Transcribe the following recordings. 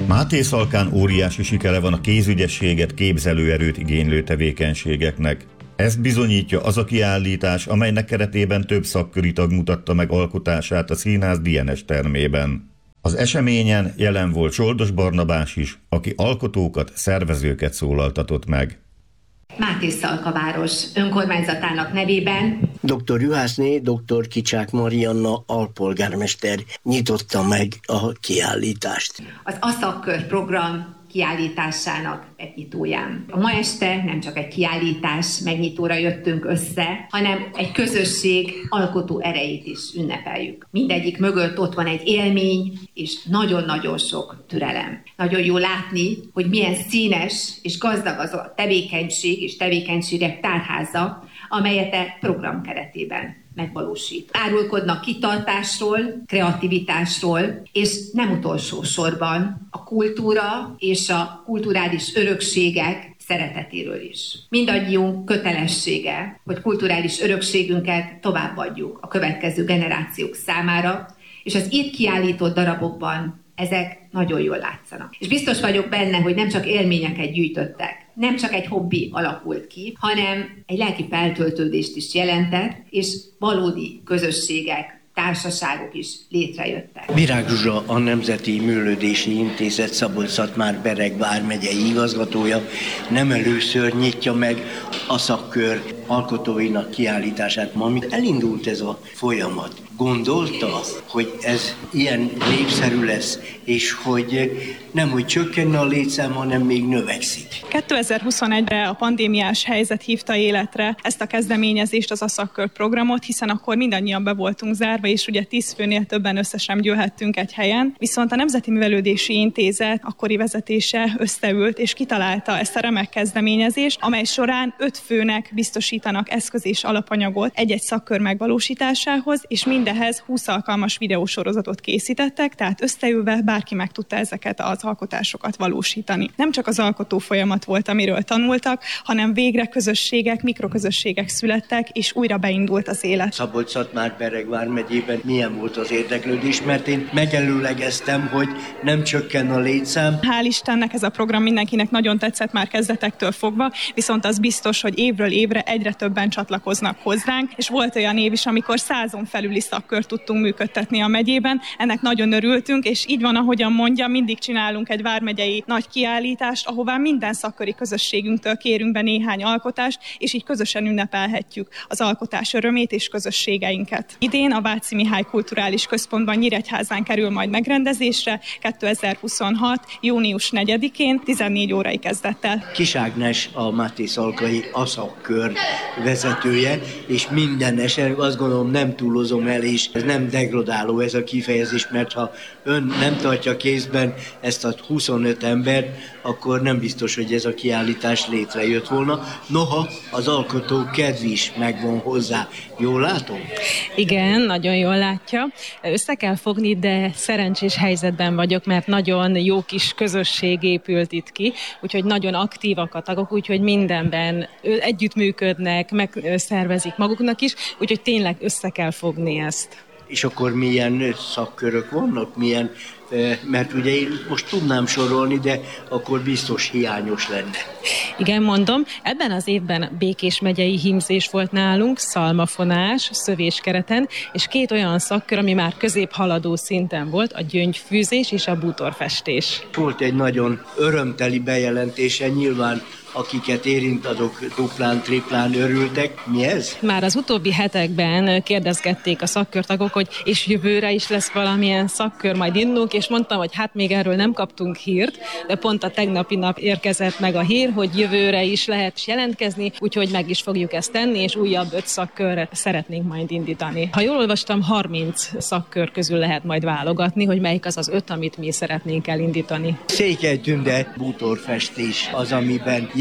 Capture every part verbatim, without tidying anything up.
Mátészalkán óriási sikere van a kézügyességet, képzelőerőt igénylő tevékenységeknek. Ezt bizonyítja az a kiállítás, amelynek keretében több szakköri tag mutatta meg alkotását a színház Dienes termében. Az eseményen jelen volt Zsoldos Barnabás is, aki alkotókat, szervezőket szólaltatott meg. Mátészalka város önkormányzatának nevében doktor Juhászné, doktor Kicsák Marianna alpolgármester nyitotta meg a kiállítást. Az ASZAKKÖR program kiállításának megnyitóján. A ma este nem csak egy kiállítás megnyitóra jöttünk össze, hanem egy közösség alkotó erejét is ünnepeljük. Mindegyik mögött ott van egy élmény és nagyon-nagyon sok türelem. Nagyon jó látni, hogy milyen színes és gazdag az a tevékenység és tevékenységek tárháza, amelyet a program keretében megvalósít. Árulkodnak kitartásról, kreativitásról, és nem utolsó sorban a kultúra és a kulturális örökségek szeretetéről is. Mindannyiunk kötelessége, hogy kulturális örökségünket továbbadjuk a következő generációk számára, és az itt kiállított darabokban ezek nagyon jól látszanak. És biztos vagyok benne, hogy nem csak élményeket gyűjtöttek, nem csak egy hobbi alakult ki, hanem egy lelki feltöltődést is jelentett, és valódi közösségek, társaságok is létrejöttek. Virág Zsuzsa, a Nemzeti Művelődési Intézet Szabolcs-Szatmár-Bereg vármegyei igazgatója nem először nyitja meg a szakkör alkotóinak kiállítását. Ma, amit elindult ez a folyamat, gondolta, hogy ez ilyen népszerű lesz, és hogy nem, hogy csökkenne a létszám, hanem még növekszik. kétezer-huszonegyre a pandémiás helyzet hívta életre ezt a kezdeményezést, az ASZAKKÖR programot, hiszen akkor mindannyian be voltunk zárva, és ugye tíz főnél többen össze sem gyűlhettünk egy helyen. Viszont a Nemzeti Művelődési Intézet akkori vezetése összeült, és kitalálta ezt a remek kezdeményezést, amely során öt főnek biztosítanak eszköz és alapanyagot egy-egy szakkör megvalósításához, és mindehez húsz alkalmas videósorozatot készítettek, tehát összeülve bárki meg tudta ezeket az alkotásokat valósítani. Nem csak az alkotó folyamat volt, amiről tanultak, hanem végre közösségek, mikroközösségek születtek, és újra beindult az élet. Szabolcs-Szatmár-Bereg vármegyében milyen volt az érdeklődés, mert én megelőlegeztem, hogy nem csökken a létszám. Hál' Istennek ez a program mindenkinek nagyon tetszett már kezdetektől fogva, viszont az biztos, hogy évről évre egyre többen csatlakoznak hozzánk, és volt olyan év is, amikor százon felüli szakkört tudtunk működtetni a megyében. Ennek nagyon örültünk, és így van, ahogyan mondja, mindig csinálunk egy vármegyei nagy kiállítást, ahová minden szakköri közösségünktől kérünk be néhány alkotást, és így közösen ünnepelhetjük az alkotás örömét és közösségeinket. Idén a Váci Mihály Kulturális Központban Nyíregyházán kerül majd megrendezésre kétezer-huszonhat. június negyedikén tizennégy órai kezdettel. Kis Ágnes, a Mátészalkai ASZAKKÖR vezetője, és minden eset azt gondolom nem túlozom el, és ez nem degradáló ez a kifejezés, mert ha ön nem tartja kézben ezt a huszonöt embert, akkor nem biztos, hogy ez a kiállítás létrejött volna. Noha az alkotó kedv is megvan hozzá. Jól látom? Igen, nagyon jól látja. Össze kell fogni, de szerencsés helyzetben vagyok, mert nagyon jó kis közösség épült itt ki, úgyhogy nagyon aktívak a tagok, úgyhogy mindenben együttműködnek, megszervezik maguknak is, úgyhogy tényleg össze kell fogni ezt. És akkor milyen szakkörök vannak, milyen, mert ugye én most tudnám sorolni, de akkor biztos hiányos lenne. Igen, mondom, ebben az évben Békés megyei hímzés volt nálunk, szalmafonás, szövéskereten, és két olyan szakkör, ami már középhaladó szinten volt, a gyöngyfűzés és a bútorfestés. Volt egy nagyon örömteli bejelentése, nyilván akiket érint, azok duplán, triplán örültek. Mi ez? Már az utóbbi hetekben kérdezgették a szakkörtagok, hogy és jövőre is lesz valamilyen szakkör, majd indulunk, és mondtam, hogy hát még erről nem kaptunk hírt, de pont a tegnapi nap érkezett meg a hír, hogy jövőre is lehet jelentkezni, úgyhogy meg is fogjuk ezt tenni, és újabb öt szakkörre szeretnénk majd indítani. Ha jól olvastam, harminc szakkör közül lehet majd válogatni, hogy melyik az az öt, amit mi szeretnénk elindítani. Székely Tünde bútorfestés az, amiben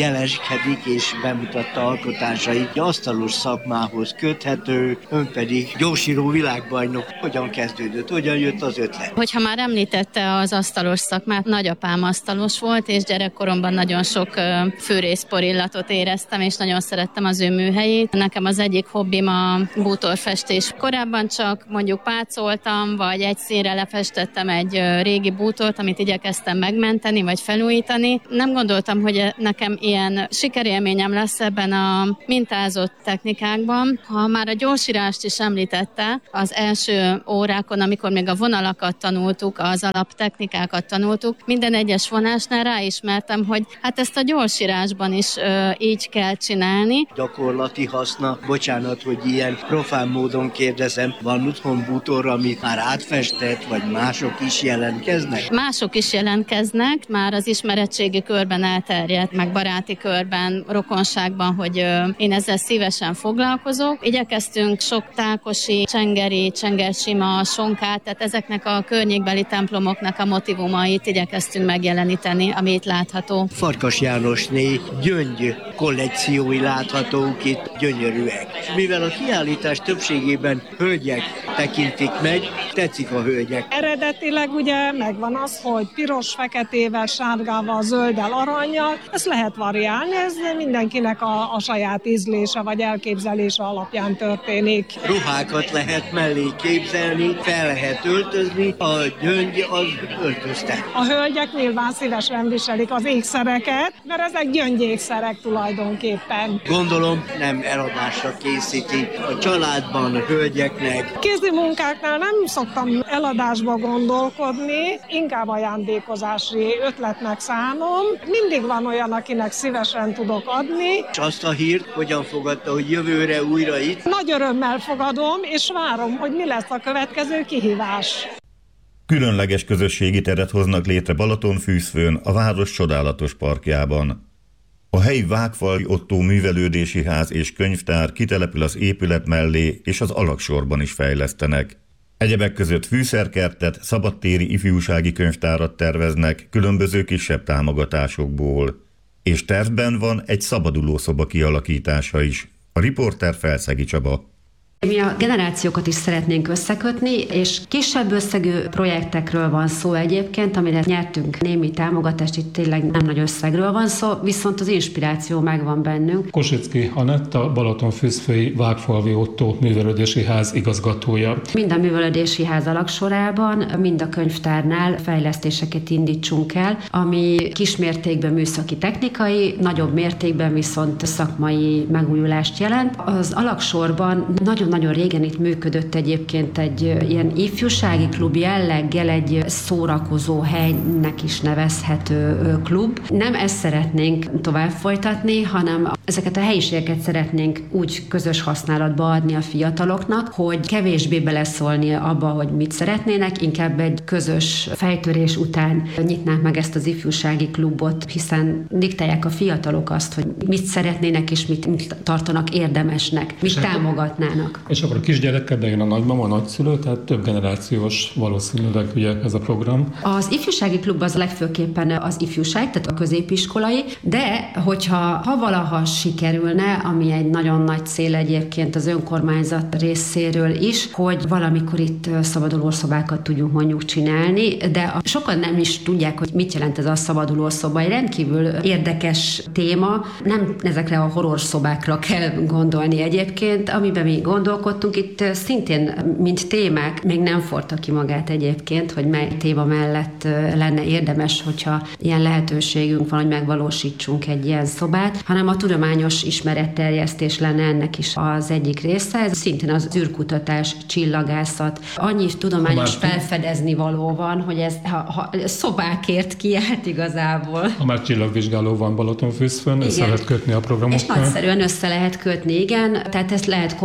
jeleskedik és bemutatta alkotásait. Asztalos szakmához köthető, ön pedig gyorsíró világbajnok. Hogyan kezdődött, hogyan jött az ötlet? Hogyha már említette az asztalos szakmát, nagyapám asztalos volt, és gyerekkoromban nagyon sok fűrészporillatot éreztem, és nagyon szerettem az ő műhelyét. Nekem az egyik hobbim a bútorfestés. Korábban csak mondjuk pácoltam, vagy egy színre lefestettem egy régi bútort, amit igyekeztem megmenteni, vagy felújítani. Nem gondoltam, hogy nekem ilyen sikerélményem lesz ebben a mintázott technikákban. Ha már a gyorsírást is említette, az első órákon, amikor még a vonalakat tanultuk, az alaptechnikákat tanultuk, minden egyes vonásnál ráismertem, hogy hát ezt a gyorsírásban is ö, így kell csinálni. Gyakorlati haszna, bocsánat, hogy ilyen profán módon kérdezem, van otthon bútor, amit már átfestett, vagy mások is jelentkeznek? Mások is jelentkeznek, már az ismeretségi körben elterjedt, meg baráti körben, rokonságban, hogy ö, én ezzel szívesen foglalkozok. Igyekeztünk sok tákosi, csengeri, csengersima, sonkát, tehát ezeknek a környékbeli templomoknak a motivumait igyekeztünk megjeleníteni, ami itt látható. Farkas Jánosné gyöngy kollekciói láthatók itt, gyönyörűek. Mivel a kiállítás többségében hölgyek tekintik meg, tetszik a hölgyek. Eredetileg ugye megvan az, hogy piros, feketével, sárgával, zölddel, arannyal, ezt lehet variálni, ez mindenkinek a, a saját ízlése vagy elképzelése alapján történik. Ruhákat lehet mellé képzelni, fel lehet öltözni, a gyöngy az öltöztet. A hölgyek nyilván szívesen viselik az ékszereket, mert ezek gyöngyékszerek tulajdonképpen. Gondolom nem eladásra készíti a családban a hölgyeknek. Kézi munkáknál nem szoktam eladásba gondolkodni, inkább ajándékozási ötletnek szánom. Mindig van olyan, akinek szívesen tudok adni. És azt a hírt hogyan fogadta, hogy jövőre újra itt? Nagy örömmel fogadom, és várom, hogy mi lesz a következő kihívás. Különleges közösségi teret hoznak létre Balatonfűzfőn, a város csodálatos parkjában. A helyi Vágfalvi Ottó művelődési ház és könyvtár kitelepül az épület mellé, és az alagsorban is fejlesztenek. Egyebek között fűszerkertet, szabadtéri ifjúsági könyvtárat terveznek különböző kisebb támogatásokból. És tervben van egy szabadulószoba kialakítása is. A riporter Felszegi Csaba. Mi a generációkat is szeretnénk összekötni, és kisebb összegű projektekről van szó egyébként, amire nyertünk némi támogatást, itt tényleg nem nagy összegről van szó, viszont az inspiráció megvan bennünk. Kosicki Anetta, Balatonfűzfői Vágfalvi Ottó művelődési ház igazgatója. Mind a művelődési ház alagsorában, mind a könyvtárnál fejlesztéseket indítsunk el, ami kismértékben műszaki technikai, nagyobb mértékben viszont szakmai megújulást jelent. Az alagsorban nagyon nagyon régen itt működött egyébként egy ilyen ifjúsági klub jelleggel, egy szórakozó helynek is nevezhető klub. Nem ezt szeretnénk tovább folytatni, hanem ezeket a helyiségeket szeretnénk úgy közös használatba adni a fiataloknak, hogy kevésbé beleszólni abba, hogy mit szeretnének, inkább egy közös fejtörés után nyitnánk meg ezt az ifjúsági klubot, hiszen diktálják a fiatalok azt, hogy mit szeretnének és mit, mit tartanak érdemesnek, mit és támogatnának. És akkor a kisgyerekkel bejön a nagymama, a nagyszülő, tehát több generációs valószínűleg ugye ez a program. Az ifjúsági klub az legfőképpen az ifjúság, tehát a középiskolai, de hogyha ha valaha sikerülne, ami egy nagyon nagy cél egyébként az önkormányzat részéről is, hogy valamikor itt szabadulószobákat tudjunk mondjuk csinálni, de sokan nem is tudják, hogy mit jelent ez a szabadulószoba. Egy rendkívül érdekes téma, nem ezekre a horror szobákra kell gondolni egyébként, amiben mi gondolkodtunk, itt szintén, mint témák, még nem forta ki magát egyébként, hogy mely téma mellett lenne érdemes, hogyha ilyen lehetőségünk van, hogy megvalósítsunk egy ilyen szobát, hanem a tudományos ismeretterjesztés lenne ennek is az egyik része. Ez szintén az űrkutatás, csillagászat. Annyi tudományos felfedezni való van, hogy ez ha, ha, szobákért kiállt igazából. Ha már csillagvizsgáló van Balatonfűzfőn, össze lehet kötni a programokkal. És nagyszerűen össze lehet kötni, igen, tehát ezt lehet kombináltan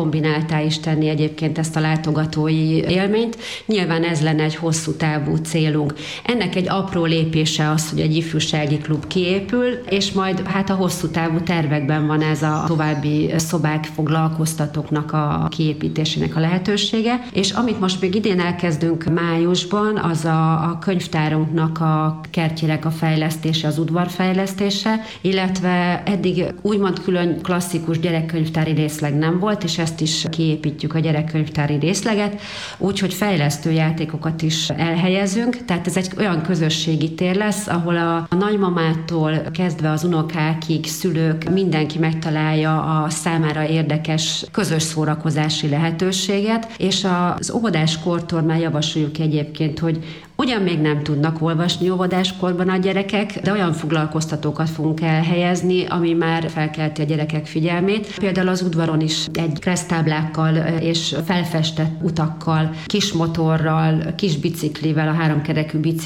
vonzóbbá is tenni egyébként ezt a látogatói élményt. Nyilván ez lenne egy hosszú távú célunk. Ennek egy apró lépése az, hogy egy ifjúsági klub kiépül, és majd hát a hosszú távú tervekben van ez a további szobák foglalkoztatóknak a kiépítésének a lehetősége. És amit most még idén elkezdünk májusban, az a, a könyvtárunknak a kertjének a fejlesztése, az udvarfejlesztése, illetve eddig úgymond külön klasszikus gyerekkönyvtári részleg nem volt, és ezt is kiépítjük, a gyerekkönyvtári részleget, úgyhogy fejlesztő játékokat is elhelyezünk, tehát ez egy olyan közösségi tér lesz, ahol a, a nagymamától kezdve az unokákig, szülők, mindenki megtalálja a számára érdekes közös szórakozási lehetőséget, és az óvodáskortól már javasoljuk egyébként, hogy ugyan még nem tudnak olvasni óvodáskorban a gyerekek, de olyan foglalkoztatókat fogunk elhelyezni, ami már felkelti a gyerekek figyelmét. Például az udvaron is egy kereszttáblákkal és felfestett utakkal, kis motorral, kis biciklivel, a háromkerekű biciklivel,